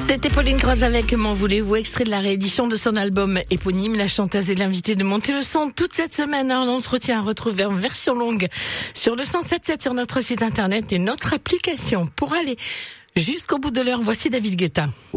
C'était Pauline Croze avec M'en voulez-vous, extrait de la réédition de son album éponyme. La chanteuse est l'invitée de Monter le son toute cette semaine. Un entretien à retrouver en version longue sur le 107.7 sur notre site internet et notre application. Pour aller jusqu'au bout de l'heure, voici David Guetta.